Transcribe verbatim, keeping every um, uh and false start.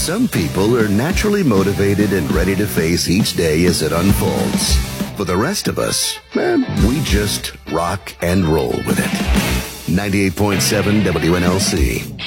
Some people are naturally motivated and ready to face each day as it unfolds. For the rest of us, eh, we just rock and roll with it. ninety-eight point seven W N L C.